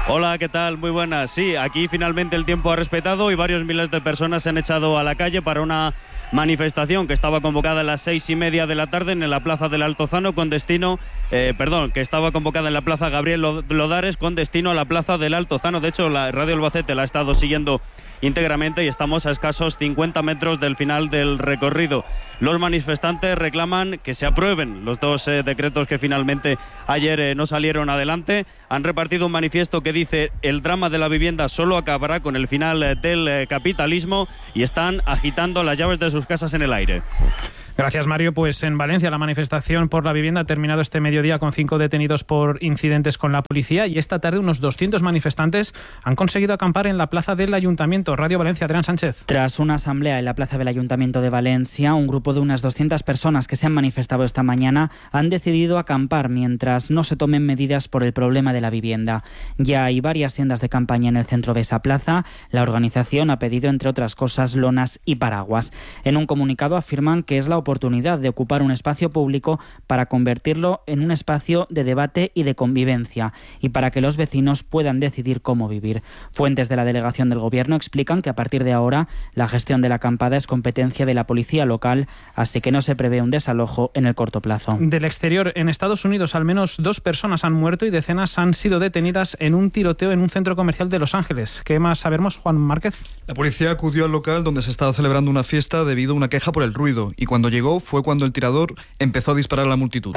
Hola, ¿qué tal? Muy buenas. Sí, aquí finalmente el tiempo ha respetado y varios miles de personas se han echado a la calle para una manifestación que estaba convocada a las seis y media de la tarde en la Plaza del Altozano con destino, eh, perdón, que estaba convocada en la Plaza Gabriel Lodares con destino a la Plaza del Altozano. De hecho, la Radio Albacete la ha estado siguiendo íntegramente y estamos a escasos cincuenta metros del final del recorrido. Los manifestantes reclaman que se aprueben los dos eh, decretos que finalmente ayer eh, no salieron adelante. Han repartido un manifiesto que dice: el drama de la vivienda solo acabará con el final eh, del eh, capitalismo, y están agitando las llaves de sus casas en el aire. Gracias, Mario. Pues en Valencia la manifestación por la vivienda ha terminado este mediodía con cinco detenidos por incidentes con la policía, y esta tarde unos doscientos manifestantes han conseguido acampar en la plaza del Ayuntamiento. Radio Valencia, Adrián Sánchez. Tras una asamblea en la plaza del Ayuntamiento de Valencia, un grupo de unas doscientas personas que se han manifestado esta mañana han decidido acampar mientras no se tomen medidas por el problema de la vivienda. Ya hay varias tiendas de campaña en el centro de esa plaza. La organización ha pedido, entre otras cosas, lonas y paraguas. En un comunicado afirman que es la oportunidad de ocupar un espacio público para convertirlo en un espacio de debate y de convivencia, y para que los vecinos puedan decidir cómo vivir. Fuentes de la delegación del Gobierno explican que a partir de ahora la gestión de la acampada es competencia de la policía local, así que no se prevé un desalojo en el corto plazo. Del exterior, en Estados Unidos al menos dos personas han muerto y decenas han sido detenidas en un tiroteo en un centro comercial de Los Ángeles. ¿Qué más sabemos, Juan Márquez? La policía acudió al local donde se estaba celebrando una fiesta debido a una queja por el ruido, y cuando llegó fue cuando el tirador empezó a disparar a la multitud.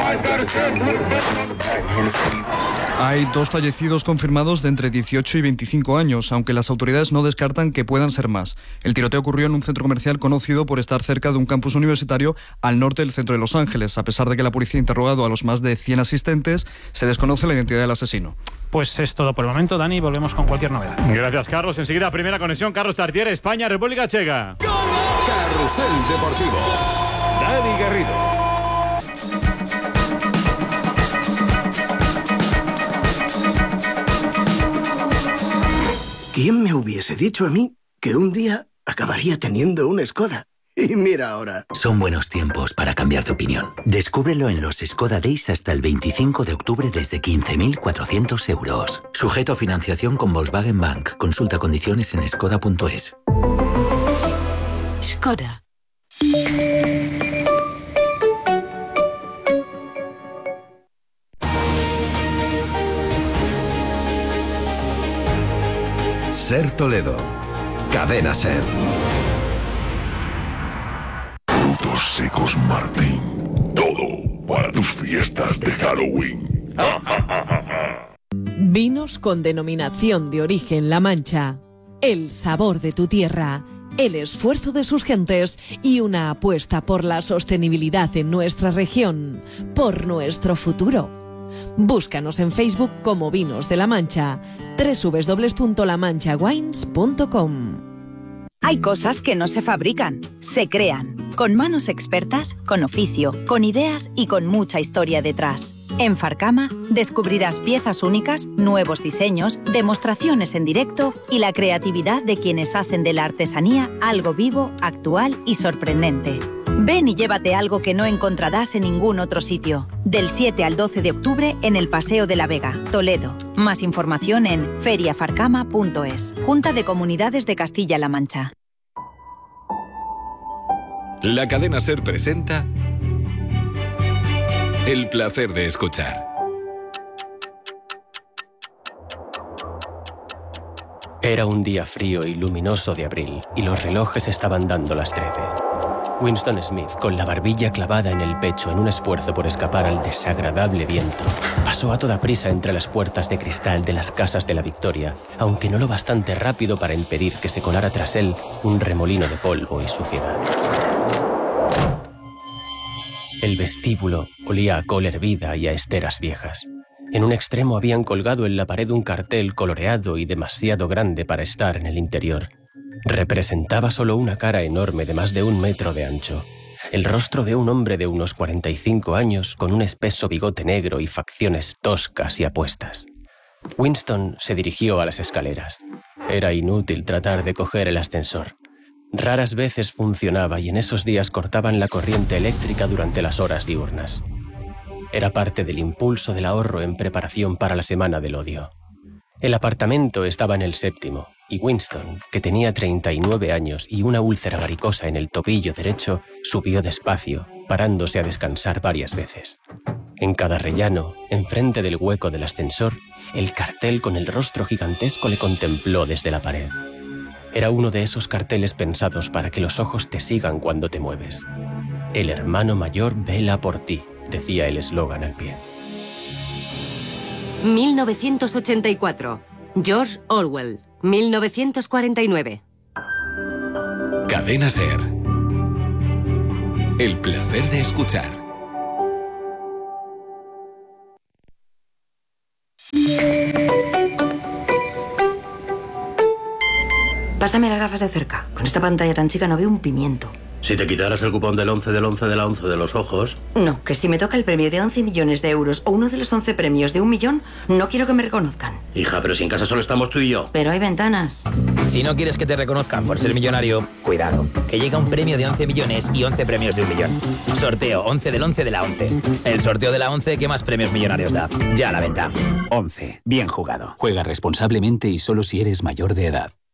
Hay dos fallecidos confirmados de entre dieciocho y veinticinco años, aunque las autoridades no descartan que puedan ser más. El tiroteo ocurrió en un centro comercial conocido por estar cerca de un campus universitario al norte del centro de Los Ángeles. A pesar de que la policía ha interrogado a los más de cien asistentes, se desconoce la identidad del asesino. Pues es todo por el momento, Dani. Volvemos con cualquier novedad. Gracias, Carlos. Enseguida, primera conexión. Carlos Tartier, España, República Checa. Carrusel Deportivo. Dani Garrido. ¿Quién me hubiese dicho a mí que un día acabaría teniendo una Skoda? Y mira ahora. Son buenos tiempos para cambiar de opinión. Descúbrelo en los Skoda Days hasta el veinticinco de octubre desde quince mil cuatrocientos euros. Sujeto a financiación con Volkswagen Bank. Consulta condiciones en skoda punto es. Skoda. Ser Toledo. Cadena Ser. Frutos secos Martín. Todo para tus fiestas de Halloween. Vinos con denominación de origen La Mancha. El sabor de tu tierra, el esfuerzo de sus gentes y una apuesta por la sostenibilidad en nuestra región, por nuestro futuro. Búscanos en Facebook como Vinos de La Mancha, doble u doble u doble u punto la mancha wines punto com. Hay cosas que no se fabrican, se crean, con manos expertas, con oficio, con ideas y con mucha historia detrás. En Farcama descubrirás piezas únicas, nuevos diseños, demostraciones en directo y la creatividad de quienes hacen de la artesanía algo vivo, actual y sorprendente. Ven y llévate algo que no encontrarás en ningún otro sitio. Del siete al doce de octubre en el Paseo de la Vega, Toledo. Más información en feria farcama punto es. Junta de Comunidades de Castilla-La Mancha. La cadena SER presenta El placer de escuchar. Era un día frío y luminoso de abril y los relojes estaban dando las trece. Winston Smith, con la barbilla clavada en el pecho en un esfuerzo por escapar al desagradable viento, pasó a toda prisa entre las puertas de cristal de las casas de la Victoria, aunque no lo bastante rápido para impedir que se colara tras él un remolino de polvo y suciedad. El vestíbulo olía a col hervida y a esteras viejas. En un extremo habían colgado en la pared un cartel coloreado y demasiado grande para estar en el interior. Representaba solo una cara enorme de más de un metro de ancho. El rostro de un hombre de unos cuarenta y cinco años con un espeso bigote negro y facciones toscas y apuestas. Winston se dirigió a las escaleras. Era inútil tratar de coger el ascensor. Raras veces funcionaba y en esos días cortaban la corriente eléctrica durante las horas diurnas. Era parte del impulso del ahorro en preparación para la Semana del Odio. El apartamento estaba en el séptimo, y Winston, que tenía treinta y nueve años y una úlcera varicosa en el tobillo derecho, subió despacio, parándose a descansar varias veces. En cada rellano, enfrente del hueco del ascensor, el cartel con el rostro gigantesco le contempló desde la pared. Era uno de esos carteles pensados para que los ojos te sigan cuando te mueves. El hermano mayor vela por ti, decía el eslogan al pie. mil novecientos ochenta y cuatro. George Orwell. mil novecientos cuarenta y nueve. Cadena SER. El placer de escuchar. Pásame las gafas de cerca. Con esta pantalla tan chica no veo un pimiento. Si te quitaras el cupón del once del once de la once de los ojos... No, que si me toca el premio de once millones de euros o uno de los once premios de un millón, no quiero que me reconozcan. Hija, pero si en casa solo estamos tú y yo. Pero hay ventanas. Si no quieres que te reconozcan por ser millonario, cuidado, que llega un premio de once millones y once premios de un millón. Sorteo once del once de la once. El sorteo de la once que más premios millonarios da. Ya a la venta. once. Bien jugado. Juega responsablemente y solo si eres mayor de edad.